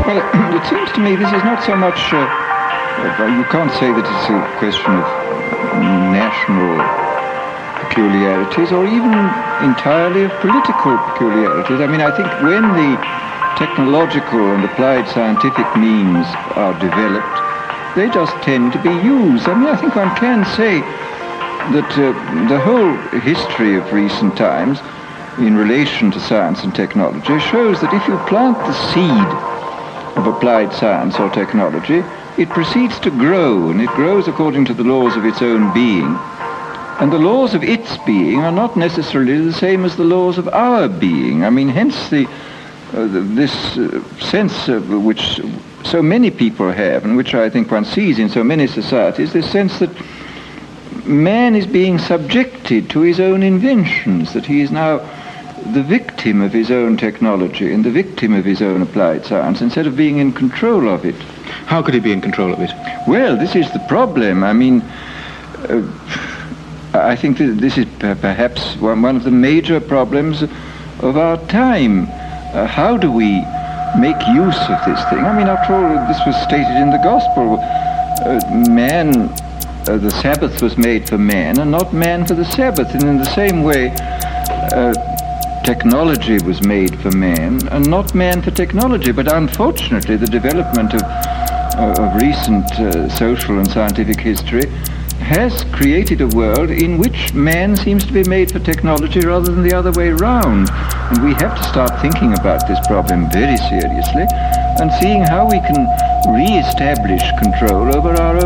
Well, it seems to me this is not so much, you can't say that it's a question of national peculiarities or even entirely of political peculiarities. I mean, I think when the technological and applied scientific means are developed, they just tend to be used. I mean, I think one can say that the whole history of recent times in relation to science and technology shows that if you plant the seed of applied science or technology, it proceeds to grow, and it grows according to the laws of its own being. And the laws of its being are not necessarily the same as the laws of our being. I mean, hence this sense which so many people have, and which I think one sees in so many societies, this sense that man is being subjected to his own inventions, that he is now the victim of his own technology and the victim of his own applied science instead of being in control of it. How could he be in control of it? Well, this is the problem. I mean, I think that this is perhaps one of the major problems of our time. How do we make use of this thing? I mean, after all, this was stated in the Gospel. The Sabbath was made for man and not man for the Sabbath. And in the same way, technology was made for man and not man for technology. But unfortunately, the development of recent social and scientific history has created a world in which man seems to be made for technology rather than the other way round. And we have to start thinking about this problem very seriously and seeing how we can re-establish control over our own